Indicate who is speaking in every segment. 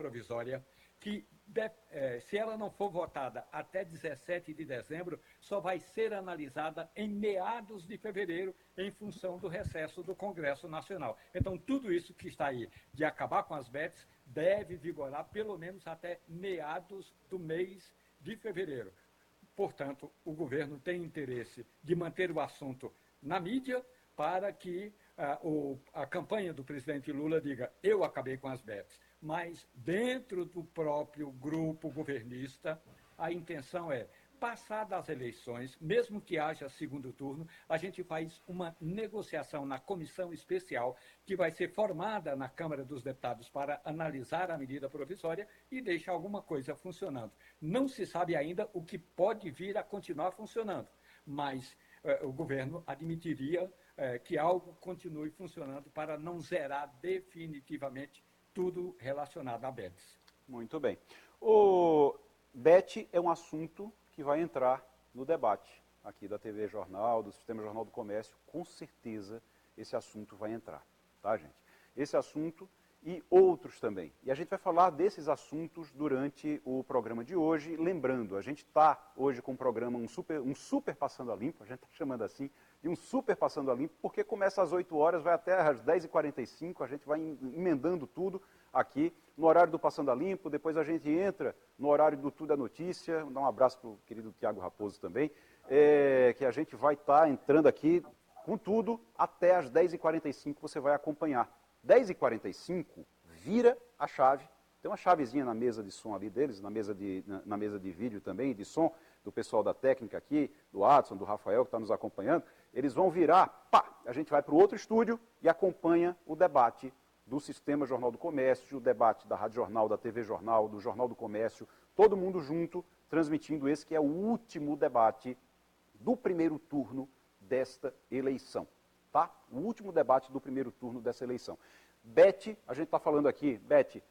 Speaker 1: provisória que, se ela não for votada até 17 de dezembro, só vai ser analisada em meados de fevereiro, em função do recesso do Congresso Nacional. Então, tudo isso que está aí de acabar com as bets deve vigorar pelo menos até meados do mês de fevereiro. Portanto, o governo tem interesse de manter o assunto na mídia para que a campanha do presidente Lula diga: eu acabei com as bets. Mas dentro do próprio grupo governista, a intenção é, passadas as eleições, mesmo que haja segundo turno, a gente faz uma negociação na comissão especial que vai ser formada na Câmara dos Deputados para analisar a medida provisória e deixar alguma coisa funcionando. Não se sabe ainda o que pode vir a continuar funcionando, mas o governo admitiria que algo continue funcionando para não zerar definitivamente tudo relacionado a bets.
Speaker 2: Muito bem. O bet é um assunto que vai entrar no debate aqui da TV Jornal, do Sistema Jornal do Comércio. Com certeza esse assunto vai entrar, tá, gente? Esse assunto e outros também. E a gente vai falar desses assuntos durante o programa de hoje. Lembrando, a gente está hoje com um programa, um super Passando a Limpo, a gente está chamando assim, de um super Passando a Limpo, porque começa às 8 horas, vai até às 10h45, a gente vai emendando tudo aqui no horário do Passando a Limpo, depois a gente entra no horário do Tudo é Notícia, dá um abraço para o querido Tiago Raposo também, que a gente vai estar entrando aqui com tudo até às 10h45, você vai acompanhar. 10h45, vira a chave, tem uma chavezinha na mesa de som ali deles, na mesa de vídeo também, de som, do pessoal da técnica aqui, do Adson, do Rafael que está nos acompanhando, eles vão virar, a gente vai para o outro estúdio e acompanha o debate do Sistema Jornal do Comércio, o debate da Rádio Jornal, da TV Jornal, do Jornal do Comércio, todo mundo junto, transmitindo esse que é o último debate do primeiro turno desta eleição, tá? O último debate do primeiro turno dessa eleição. Bet, a gente está falando aqui, Bet,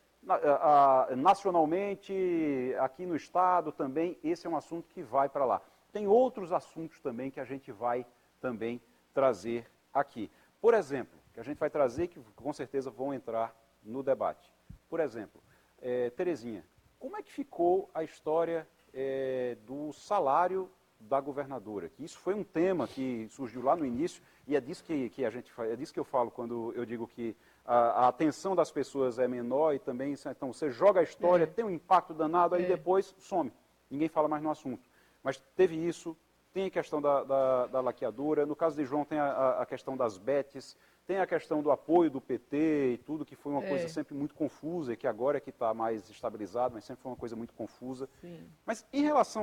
Speaker 2: nacionalmente, aqui no estado também, esse é um assunto que vai para lá. Tem outros assuntos também que a gente vai também trazer aqui. Por exemplo, que a gente vai trazer, que com certeza vão entrar no debate. Por exemplo, Terezinha, como é que ficou a história do salário da governadora? Que isso foi um tema que surgiu lá no início, e é disso é disso que eu falo quando eu digo que a atenção das pessoas é menor e também, então, você joga a história, tem um impacto danado, aí depois some. Ninguém fala mais no assunto. Mas teve isso, tem a questão da laqueadora, no caso de João tem a questão das bets, tem a questão do apoio do PT e tudo, que foi uma coisa sempre muito confusa, e que agora é que está mais estabilizado, mas sempre foi uma coisa muito confusa.
Speaker 3: Sim.
Speaker 2: Mas em relação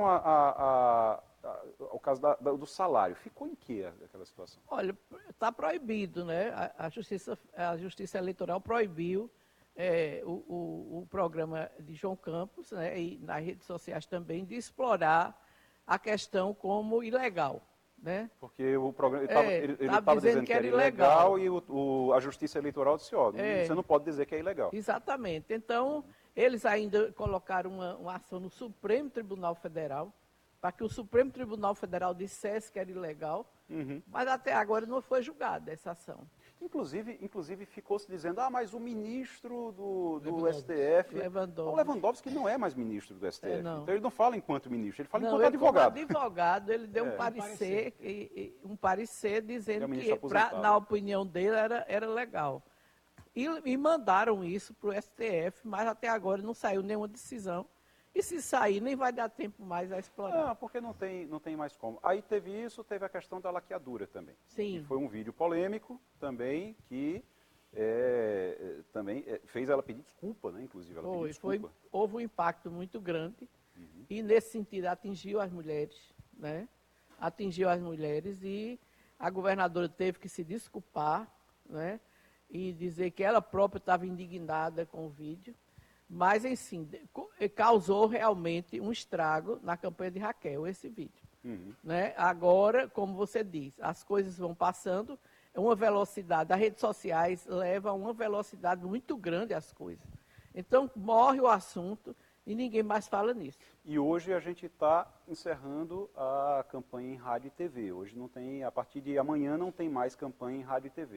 Speaker 2: ao caso do salário, ficou em que aquela situação?
Speaker 3: Olha, está proibido, né? A Justiça Eleitoral proibiu o programa de João Campos, né, e nas redes sociais também, de explorar a questão como ilegal. Né?
Speaker 2: Porque o programa ele estava dizendo que era
Speaker 3: ilegal
Speaker 2: e a Justiça Eleitoral disse, você não pode dizer que é ilegal.
Speaker 3: Exatamente. Então, eles ainda colocaram uma ação no Supremo Tribunal Federal, para que o Supremo Tribunal Federal dissesse que era ilegal, mas até agora não foi julgada essa ação.
Speaker 2: Inclusive ficou se dizendo, mas o ministro do STF, o Lewandowski não é mais ministro do STF, então ele não fala enquanto ministro, ele fala enquanto advogado.
Speaker 3: Como advogado, ele deu um parecer dizendo que, na opinião dele, era legal. E mandaram isso para o STF, mas até agora não saiu nenhuma decisão. E se sair, nem vai dar tempo mais a explorar.
Speaker 2: Não, porque não tem mais como. Aí teve a questão da laqueadura também.
Speaker 3: Sim.
Speaker 2: Que foi um vídeo polêmico também, que também fez ela pedir desculpa, né? Inclusive, ela pediu desculpa.
Speaker 3: Houve um impacto muito grande, e nesse sentido atingiu as mulheres, né? Atingiu as mulheres, e a governadora teve que se desculpar, né? E dizer que ela própria estava indignada com o vídeo. Mas, enfim, causou realmente um estrago na campanha de Raquel, esse vídeo. Né? Agora, como você diz, as coisas vão passando, uma velocidade, as redes sociais levam a uma velocidade muito grande as coisas. Então, morre o assunto e ninguém mais fala nisso.
Speaker 2: E hoje a gente está encerrando a campanha em rádio e TV. Hoje não tem, a partir de amanhã não tem mais campanha em rádio e TV.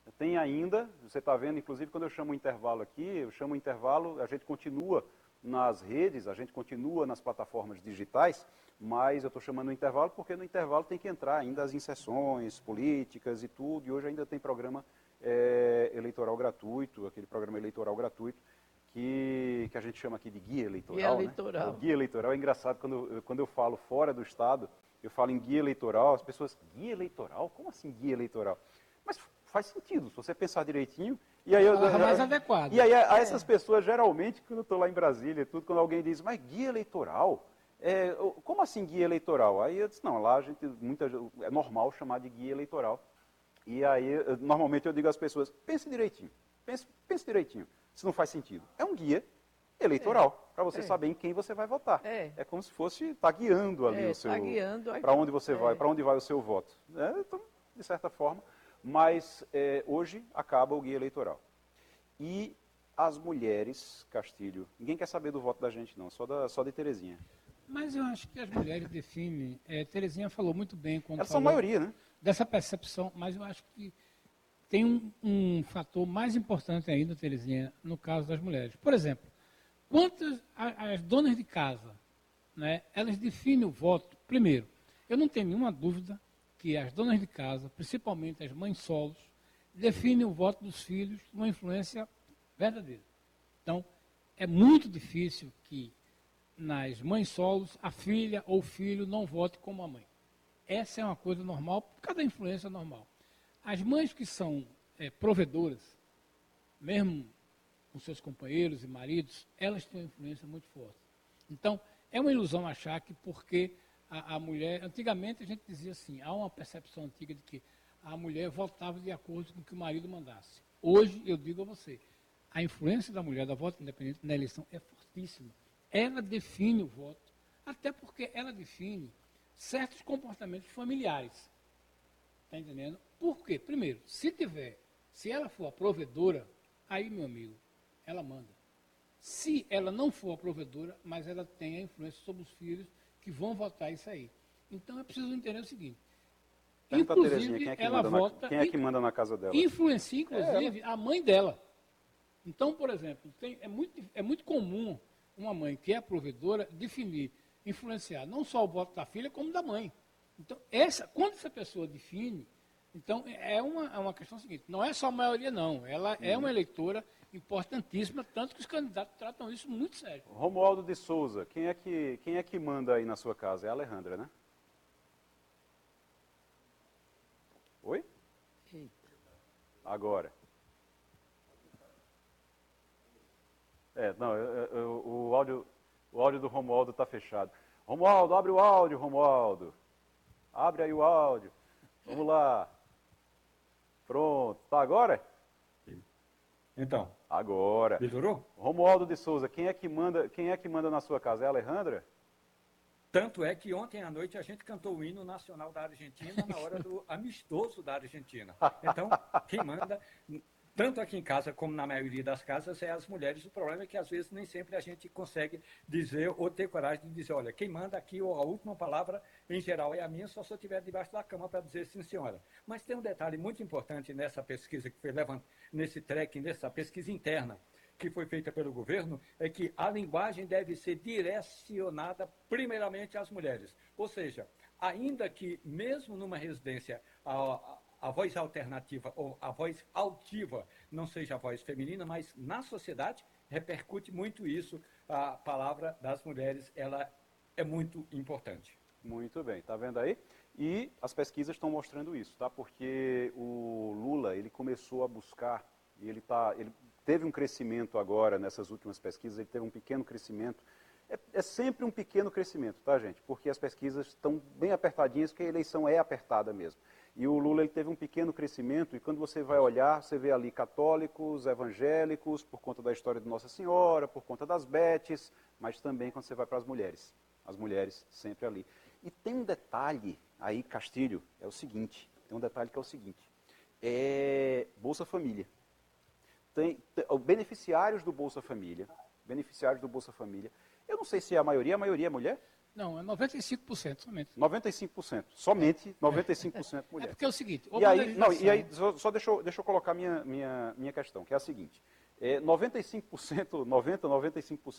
Speaker 2: Tem ainda, você está vendo, inclusive quando eu chamo o intervalo aqui, eu chamo o intervalo, a gente continua nas redes, a gente continua nas plataformas digitais, mas eu estou chamando o intervalo porque no intervalo tem que entrar ainda as inserções políticas e tudo, e hoje ainda tem programa eleitoral gratuito, aquele programa eleitoral gratuito, que a gente chama aqui de guia eleitoral.
Speaker 3: Guia eleitoral.
Speaker 2: Né? O guia eleitoral é engraçado, quando eu falo fora do estado, eu falo em guia eleitoral, as pessoas, guia eleitoral? Como assim guia eleitoral? Mas faz sentido, se você pensar direitinho. E aí
Speaker 4: mais adequado.
Speaker 2: E aí essas pessoas, geralmente, quando eu estou lá em Brasília e tudo, quando alguém diz, mas guia eleitoral? Como assim guia eleitoral? Aí eu disse, não, lá a gente, é normal chamar de guia eleitoral. E aí, normalmente eu digo às pessoas, pense direitinho, pense direitinho, se não faz sentido. É um guia eleitoral, para você saber em quem você vai votar. É como se fosse estar guiando ali o seu... Para onde você vai, para onde vai o seu voto. Então, de certa forma, mas hoje acaba o guia eleitoral. E as mulheres, Castilho, ninguém quer saber do voto da gente não, só de Terezinha.
Speaker 4: Mas eu acho que as mulheres definem, Terezinha falou muito bem quando
Speaker 2: Elas
Speaker 4: falou
Speaker 2: são maioria, né?
Speaker 4: dessa percepção, mas eu acho que tem um fator mais importante ainda, Terezinha, no caso das mulheres. Por exemplo, quantas as donas de casa, né, elas definem o voto, primeiro, eu não tenho nenhuma dúvida que as donas de casa, principalmente as mães solos, definem o voto dos filhos com uma influência verdadeira. Então, é muito difícil que nas mães solos a filha ou o filho não vote como a mãe. Essa é uma coisa normal, por causa da influência normal. As mães que são provedoras, mesmo com seus companheiros e maridos, elas têm uma influência muito forte. Então, é uma ilusão achar que porque a mulher... Antigamente a gente dizia assim, há uma percepção antiga de que a mulher votava de acordo com o que o marido mandasse. Hoje, eu digo a você, a influência da mulher, da voto independente na eleição é fortíssima. Ela define o voto, até porque ela define certos comportamentos familiares. Está entendendo? Por quê? Primeiro, se ela for a provedora, aí, meu amigo, ela manda. Se ela não for a provedora, mas ela tem a influência sobre os filhos que vão votar isso aí. Então, é preciso entender o seguinte. Inclusive,
Speaker 2: quem é que manda na casa dela?
Speaker 4: Influencia, inclusive, a mãe dela. Então, por exemplo, é muito comum uma mãe que é a provedora definir, influenciar não só o voto da filha, como da mãe. Então, quando essa pessoa define, então é uma questão seguinte, não é só a maioria não, ela é uma eleitora importantíssima, tanto que os candidatos tratam isso muito sério.
Speaker 2: Romualdo de Souza, quem é que manda aí na sua casa? É a Alejandra, né? Oi? Agora. Não, o áudio do Romualdo está fechado. Romualdo, abre o áudio, Romualdo. Abre aí o áudio. Vamos lá. Pronto. Tá agora?
Speaker 1: Então.
Speaker 2: Agora.
Speaker 1: Melhorou?
Speaker 2: Romualdo de Souza, quem é que manda na sua casa? É a Alejandra?
Speaker 1: Tanto é que ontem à noite a gente cantou o hino nacional da Argentina na hora do amistoso da Argentina. Então, quem manda, tanto aqui em casa como na maioria das casas, é as mulheres. O problema é que às vezes nem sempre a gente consegue dizer ou ter coragem de dizer, olha, quem manda aqui, ou a última palavra, em geral, é a minha, só se eu estiver debaixo da cama para dizer sim, senhora. Mas tem um detalhe muito importante nessa pesquisa que foi levantada, nesse tracking, nessa pesquisa interna, que foi feita pelo governo, é que a linguagem deve ser direcionada primeiramente às mulheres. Ou seja, ainda que mesmo numa residência a voz alternativa ou a voz altiva não seja a voz feminina, mas na sociedade repercute muito isso. A palavra das mulheres, ela é muito importante.
Speaker 2: Muito bem, tá vendo aí? E as pesquisas estão mostrando isso, tá? Porque o Lula, ele começou a buscar, e ele teve um crescimento agora, nessas últimas pesquisas, ele teve um pequeno crescimento. É sempre um pequeno crescimento, tá, gente? Porque as pesquisas estão bem apertadinhas, porque a eleição é apertada mesmo. E o Lula, ele teve um pequeno crescimento, e quando você vai olhar, você vê ali católicos, evangélicos, por conta da história de Nossa Senhora, por conta das betes, mas também quando você vai para as mulheres sempre ali. E tem um detalhe aí, Castilho, é o seguinte, Bolsa Família. Beneficiários do Bolsa Família, eu não sei se é a maioria é mulher?
Speaker 4: Não, é 95% somente.
Speaker 2: 95%. Somente 95%
Speaker 4: É
Speaker 2: mulher.
Speaker 4: porque é o seguinte,
Speaker 2: E aí, não, só deixa eu colocar minha questão, que é a seguinte. 95%, 90, 95%